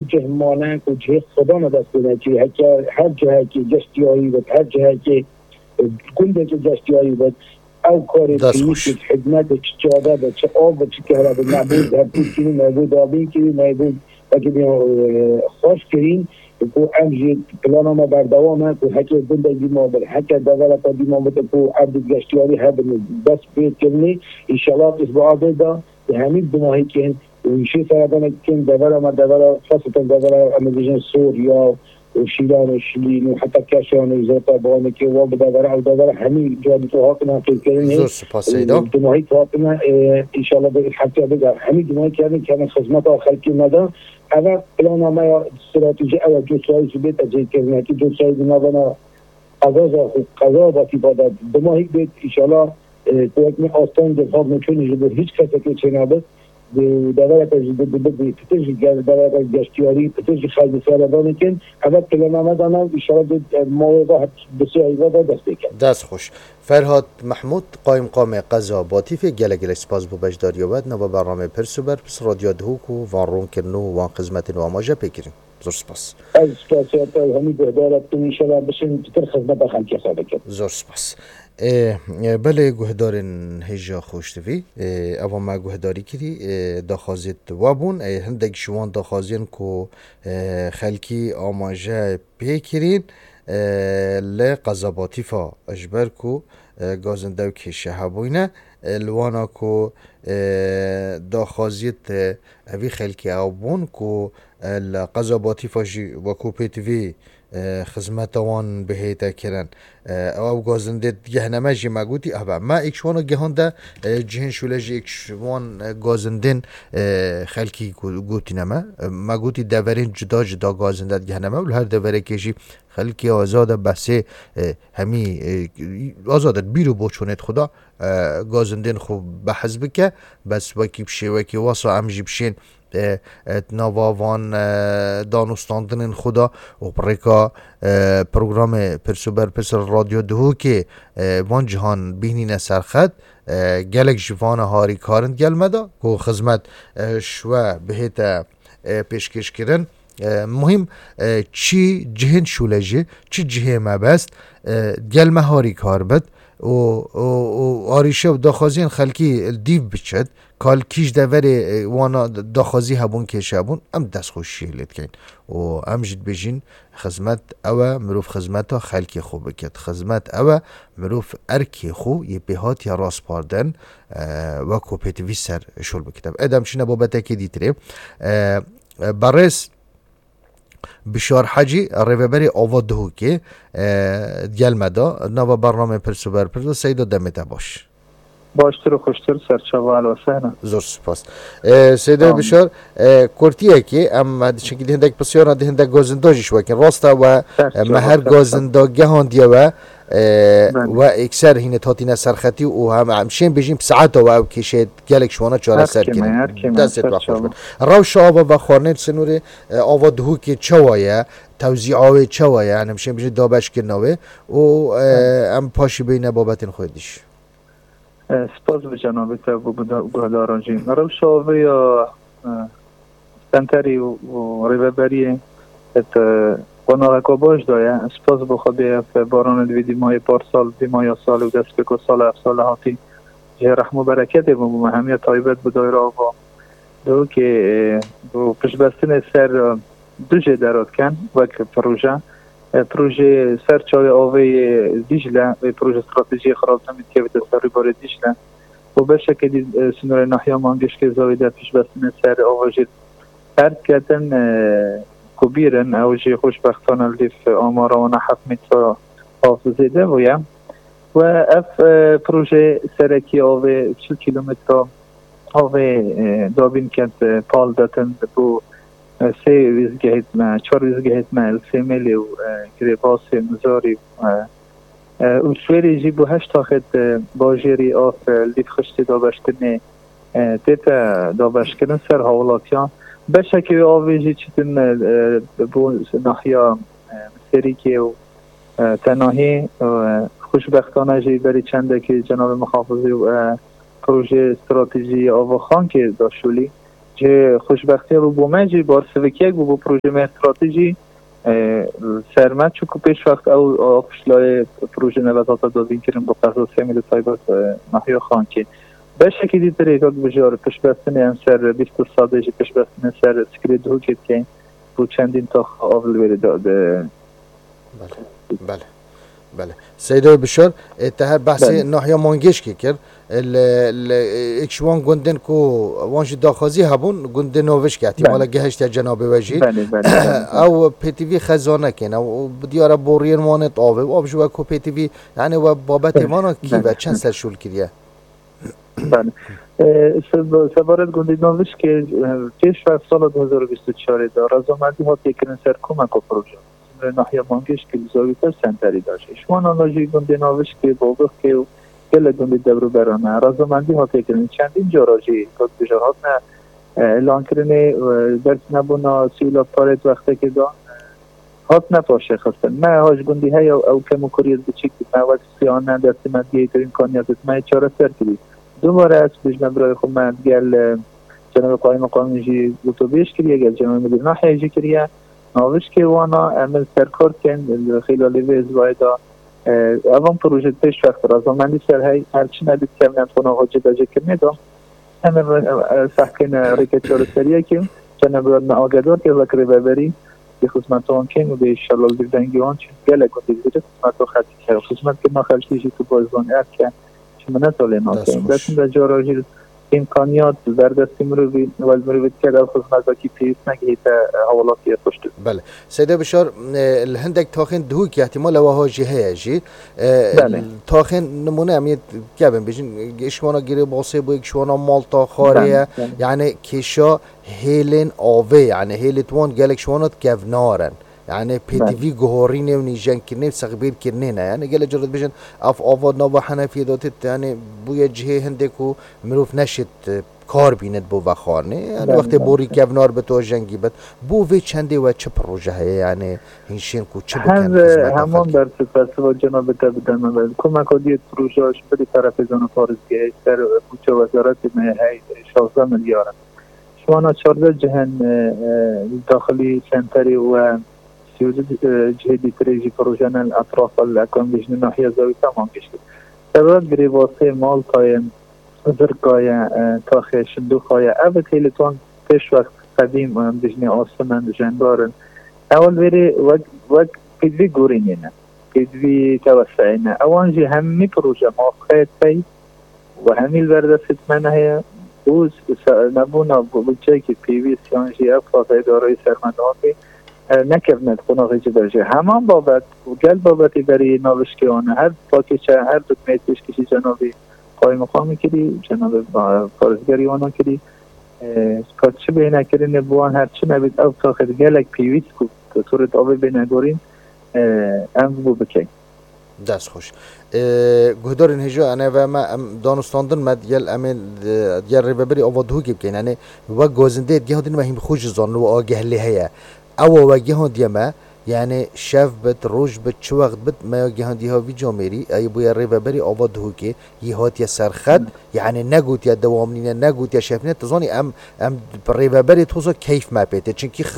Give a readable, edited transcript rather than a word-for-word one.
جه مانک و جه خدا ندست کنه که هر جهه که جشتیاری بود، هر جهه که گنده که جشتیاری بود، او کار کلیش خدمت چه جاده چه آب چه کهربا نبود، هر پول کنی نبود، آبی کنی نبود و که خوش کرین که امجی پلان ما بردوامه که حتی گنده ما بر حتی دولت ما بده که عبد جشتیاری هر بس بید کنی انشالله اسبوع آبده که همین دماهی کن و ایشی سردانه کن دوره ما دوره خاصتا دوره امریکن سوریا و شیران و شیلین و حتی کشان و زرطا بانه که واب دوره او دوره همین جادی تو حاکنا فکر کردن زور سپاس سیدا دماهی تو حاکنا انشالله به حتی بگر همین دماهی کردن که همین خدمت آخر که مدن اول پلان ما استراتژی اول دو سایی سبیت تجهیز کردن که دو سایی بنا قضا باتی باید دماهی بید انشالله کوک می آستان دفاع میتونی جبه هیچ کسی که چه نبود دوره پترژی جشتیاری پترژی خالد سردانه کن اول پلان ما دانم انشالله موضوع بسیار ایواد دست بکن دست خوش. فرهاد محمود قایم قام قضا باتی فی گله سپاس بو بجداری و نو برنامه پرسوبر پس رادیو دهوک و وان رون کرنو و وان خدمت نو آماجه پیکرین. زور سپاس. از سپاسیات همی بهدارت انشالله بشین تر خدمت خلکی خواهد کرد. زور سپاس. بله گهدارن هجا خوشتوی اما ما گهداری کردی داخازیت وابون هندک شوان داخازین کو خلکی آماجه پیکرین لقضاباتی فا اجبر کو گازنده و کشه هبوینه لوانا کو داخازیت اوی خلکی آبون کو لقضاباتی فا جی وکو پیتوی خدمت وان بهیتا کرن او گازنده گهنمه جی مگوتی اما ما اکشوانا گهانده جهن شولج اکشوان گازندن خلکی گوتی نمه مگوتی دورین جدا گازنده گهنمه و هر دوره کشی خلکی آزاده بسه همی آزاده بیرو بوچونت خدا گازندن خوب بحث بکه بس وکی بشه وکی واسا امجی بشین نواوان دانستاندن خدا و برکا پروگرام پرسوبر پسر رادیو دهو که وان جهان بینین سرخد گلک جوان هاری کارند گل مدا که خدمت شوه بهت پیشکش کرن مهم چی جهن شولجه چی جهه مبست گل مهاری کار بد و آریشه و داخازین خلکی دیو بچد کال کیش دوری وانا داخازی هبون کشه هبون ام دست خوش شیلت کن و ام جد بجین خدمت اوه مروف خدمت ها خلکی خوب بکد خدمت اوه مروف ارکی خو یه بهات یا راست پاردن و کوپیتوی سر شل بکتب ادام شنه بابتا که دیتره برس بشار حجی ریوبری آوا دهو که دیال مدا نوا برنامه پرسوبر پرسو سیدا دمتا باشتر و خوشتر سرچاوال و سهنا زور سپاس سیدا بشار کورتیه که ام شکلی هندک پسیار هندک گازنداجیش وکن راستا و مهر گازنداگه هندیه و اکثر هینه تاتینه سرخطی و همشین بجیم ساعت و کشید گلک شوانا چاره سر کنه دستت بخوش بود روش آوا و خورنه سنوره آوا دهو که چوایه توزیع آوه چوایه همشین بجیم دابش کنه و ام پاشی بینه بابتین خودیش سپاس به جنابت گهداران جیم روش آوه یا سنتری و ریوبری قناغ باش دایه سپاس بخوابه باران دوی دیمای پارسال دیمای سال و دست بکو سال سال هاتی جه رحم و برکت و مهمیت طایبت بدای را با دو که پشبستن سر دو جه درات کن وک پروژه سرچاوی آوه دیجله و پروژه استراتژی خراب نمید که به دستاری بار دیجله و بشه که دید سنور نحیا مانگش که زاویده پشبستن سر آوه جد هر کتن کبیرن او جی خوشبختانه لیف آمارا و نحف میتوا حافظه ده ویم و اف پروژه سرکی آوه 40 کیلومتر آوه دابین کند پال داتن بو 3 ویزگهت ما 4 ویزگهت ما 3 میلی و گریباس مزاری و سویری جی بو 8 تاخد باجری آف لیف خشتی دابشتنه دیتا دابشتنه سر حولاتیان بشکل آویزی چیتن بو ناحیا سریکی و تناهی خوشبختانه جی بری چنده که جناب محافظی و پروژه استراتژی آواخان که داشولی جه خوشبختی رو بومجی بارسویکی بو پروژه استراتژی سرمت چوکو پیش وقت او آفشلای پروژه نباتات دادین کریم با قصاص میل تایبات نحیه خان که به شکلی دیتر ایکاد بجار پیش بستنی هم سر 20 ساده جی پیش بستنی سر سکرید هو که بو چندین تا آول بری داده. بله سیدای بشار اتهر بحث ناحیه مانگش که کرد اکشوان گندن کو وانش داخازی هبون گندن نوش که احتمالا گهشت جناب وجید او پی تی وی خزانه کن او دیاره بورین وانت آوه و آبشو کو پی تی وی یعنی و بابت وانا کی و چند سر شول کریه بله سبارت گندن نوش که پیش و سال 2024 دار از آمدی ها تکرن سر کمک و پروژه ناحیه مانگش که زاویه سنتری داشت شما ناناجی گنده ناوش که بابق که گل گنده دبرو برانه رازمندی ها تکرین چندین جاراجی که بجاهات نه اعلان کرنه درس نبونا سیولا پارت وقته که دان هات نپاشه خستن ما هاش گندی های او که مکریز بچیک نوات سیانه دست مدیه تر امکانیاتت ما چاره سر کردی دوباره از بجنه برای خود من گل جناب قایم قانونجی گوتو بیش کریه گل جناب مدیر ناحیه جی کریه ناوش که وانا عمل سرکار کن خلال ویزوایدا اوان پروژه پیش وقت رازمندی سر های هرچی ندید که من خونه حاجه داجه که میدم همین سحکن ریکتور سریه که جناب آگدار که لکره ببری به خصمت آن کن و به شلال بردنگی آن چون گله کنده بجه خصمت آن خطی که خصمت که ما خلشیشی تو بازدان ارد که چمنه تاله ناکن دستیم در جاراجی امکانیات در دستی مروی والمروی که در خدمت کی پیش نگیت حوالاتی پشت. بله سیده بشار الهندک تاخن دو که احتمال وها جهه جی تاخن نمونه امیت که بن بجین اشوانا گیره باسه بو اشوانا مالتا خاریه یعنی کشا هیلن آوه یعنی هیلتوان گلک شوانات گونارن يعني بي تي في جوهرين ونيجان كنيف سغبير كنينا يعني قال جرد بيجن اف افاد نوا حنفي دوت يعني بويا جهه هندكو مروف نشت کار بیند بو وخارنه يعني وقت بوری کونار به تو جنگی بد بو وی چنده و چه پروژه یعنی هنشین کو چه بکن همان در سپاس و جناب تبدن کمک دیت پروژهش به طرف زون فارزگی در بودجه وزارت مهی 16 میلیارد شما 14 جهن داخلی سنتری و جهدی تریجی پروژه نل اطراف الاکان بجن ناحیه زاوی تمام کشید سبب گریواسه مال قایم زرقای تاخه شندوخای اوه تیلتون پیش وقت قدیم بجن آسمان جندارن اول بری وقت پیدوی گورینینه پیدوی توسعینه اوانجی همی پروژه موقعیت پی و همی الورده فتمنه هیا بوز نبونا بودجه که پیوی سیانجی افاق اداره سرمنده نکردند قناقی چه درجه همان بابت و گل بابتی برای ناوشکی آنه هر پاکیچه هر دکمیتش کشی جنابی قای مقامی کردی جناب فارزگری آنها کردی چه به نکرین بوان هرچی نبید او تاخد گلک پیویت که طورت آبه به نگارین ام بو بکی دست خوش گهدارین هجا انا و ما دانستاندن مد یل امن یل ریبری آوادهو که بکن یعنی و گازنده دیگه هدین و هم خوش زان و آگه لیه او و جهان دیما یعنی شف بت روز بت چه وقت بت ما جهان دیها وی جامری ای بوی ریبری آواد هو که یهات یا سرخد یعنی نگوت یا دوامنینه نگوت یا شفنه تزانی ام ریبری توزا کیف ما پیته چون کی